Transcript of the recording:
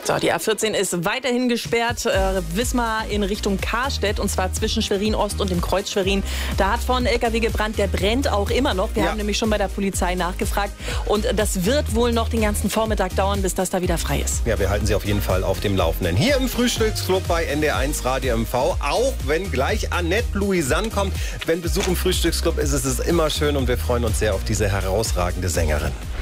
So, die A14 ist weiterhin gesperrt. Wismar in Richtung Karstedt, und zwar zwischen Schwerin Ost und dem Kreuz Schwerin. Da hat vorne ein LKW gebrannt, der brennt auch immer noch. Wir haben nämlich schon bei der Polizei nachgefragt. Und das wird wohl noch den ganzen Vormittag dauern, bis das da wieder frei ist. Ja, wir halten Sie auf jeden Fall auf dem Laufenden. Hier im Frühstücksclub bei NDR1 Radio MV, auch wenn gleich Annette Louisanne kommt. Wenn Besuch im Frühstücksclub ist, ist es immer schön und wir freuen uns sehr auf diese herausragende Sängerin.